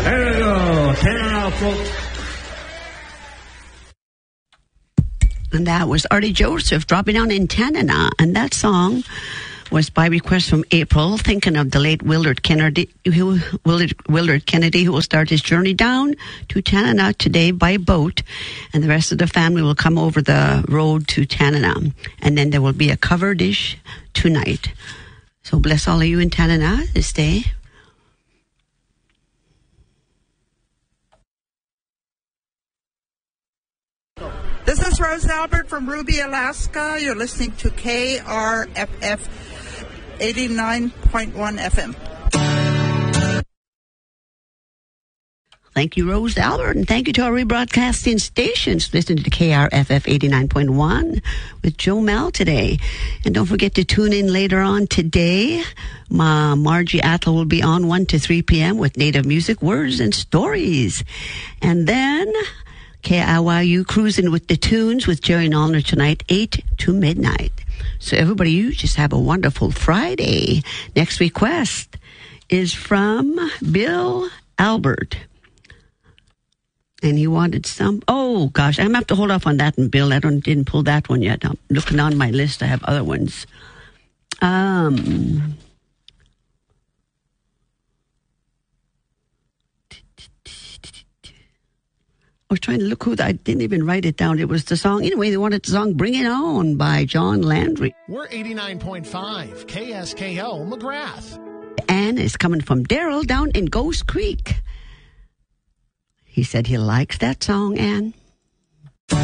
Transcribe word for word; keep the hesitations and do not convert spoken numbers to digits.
There we go. Tanana, folks. And that was Artie Joseph dropping down in Tanana. And that song was by request from April, thinking of the late Willard Kennedy, who, Willard, Willard Kennedy, who will start his journey down to Tanana today by boat. And the rest of the family will come over the road to Tanana. And then there will be a cover dish tonight. So bless all of you in Tanana this day. This is Rose Albert from Ruby, Alaska. You're listening to K R F F eighty-nine point one F M. Thank you, Rose Albert, and thank you to our rebroadcasting stations. Listen to K R F F eighty-nine point one with Joe Mel today. And don't forget to tune in later on today. Ma Margie Attle will be on one to three p.m. with Native music, words, and stories. And then K I Y U Cruising with the Tunes with Jerry Nollner tonight, eight to midnight. So everybody, you just have a wonderful Friday. Next request is from Bill Albert. And he wanted some, oh gosh, I'm going to have to hold off on that one, Bill. I don't, didn't pull that one yet. I'm looking on my list. I have other ones. Um... I was trying to look who, I didn't even write it down. It was the song. Anyway, they wanted the song Bring It On by John Landry. We're eighty-nine point five K S K O McGrath. And it's coming from Daryl down in Ghost Creek. He said he likes that song, Ann.